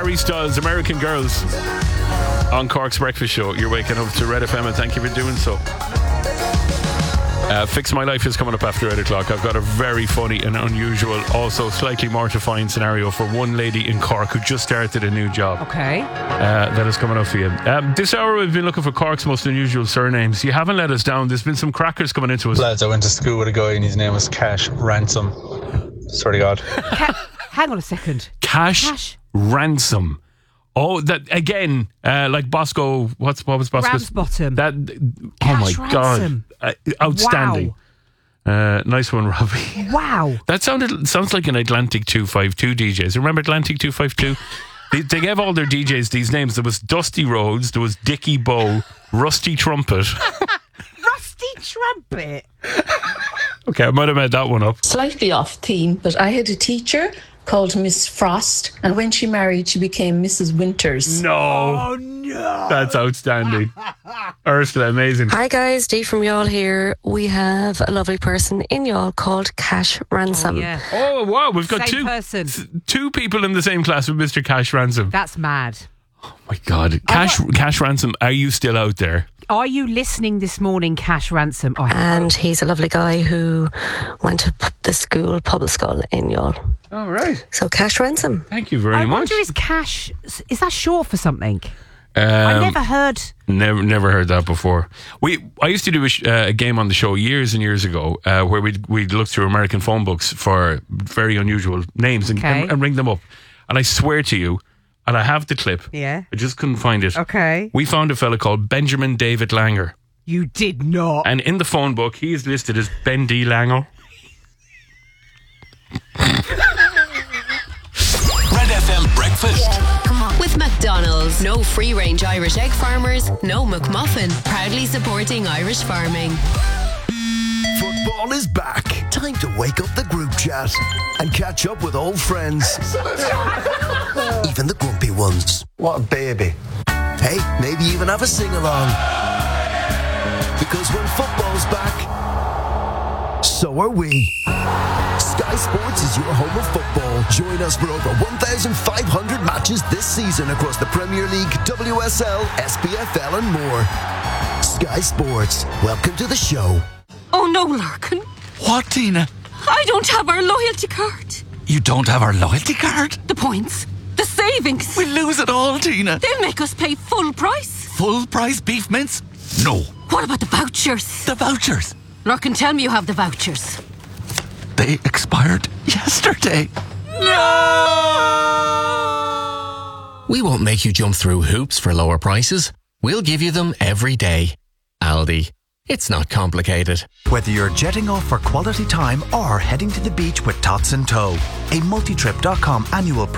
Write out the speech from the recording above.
Harry Styles, American Girls, on Cork's Breakfast Show. You're waking up to Red FM, and thank you for doing so. Fix My Life is coming up after 8 o'clock. I've got a very funny and unusual, also slightly mortifying scenario for one lady in Cork who just started a new job. Okay. That is coming up for you. This hour we've been looking for Cork's most unusual surnames. You haven't let us down. There's been some crackers coming into us. Lads, I went to school with a guy and his name was Cash Ransom. Swear to God. Hang on a second. Cash Ransom. Oh, that again, like Bosco. What was Bosco? Ramsbottom. That. Cash Oh my Ransom. God! Outstanding. Wow. Nice one, Robbie. Wow. That sounds like an Atlantic 252 DJs. Remember Atlantic 252? They gave all their DJs these names. There was Dusty Rhodes. There was Dickie Bow. Rusty Trumpet. Rusty Trumpet. Okay, I might have made that one up. Slightly off theme, but I had a teacher called Miss Frost, and when she married, she became Mrs. Winters. No. Oh, no. That's outstanding. Ursula, amazing. Hi guys, Dee from Youghal here. We have a lovely person in Youghal called Cash Ransom. Oh, yeah. Oh, wow. We've got Same person. two people in the same class with Mr. Cash Ransom. That's mad. Oh, my God. Cash Ransom, are you still out there? Are you listening this morning, Cash Ransom? And he's a lovely guy who went to the public school in Youghal. All right. So Cash Ransom. Thank you very I much. wonder, is that short for something? I never heard. Never heard that before. I used to do a game on the show years and years ago where we'd look through American phone books for very unusual names and ring them up. And I swear to you, and I have the clip. Yeah. I just couldn't find it. Okay. We found a fella called Benjamin David Langer. You did not. And in the phone book, he is listed as Ben D. Langer. Red FM Breakfast. With McDonald's. No free-range Irish egg farmers, no McMuffin. Proudly supporting Irish farming. Football is back. Time to wake up the group chat and catch up with old friends. Even the grumpy ones. What a baby. Hey, maybe even have a sing-along. Because when football's back, so are we. Sky Sports is your home of football. Join us for over 1,500 matches this season across the Premier League, WSL, SPFL and more. Sky Sports, welcome to the show. Oh no, Larkin. What, Tina? I don't have our loyalty card. You don't have our loyalty card? The points. The savings. We'll lose it all, Tina. They'll make us pay full price. Full price beef mince? No. What about the vouchers? The vouchers? Larkin, tell me you have the vouchers. They expired yesterday. No! We won't make you jump through hoops for lower prices. We'll give you them every day. Aldi. It's not complicated. Whether you're jetting off for quality time or heading to the beach with Tots in tow, a multitrip.com annual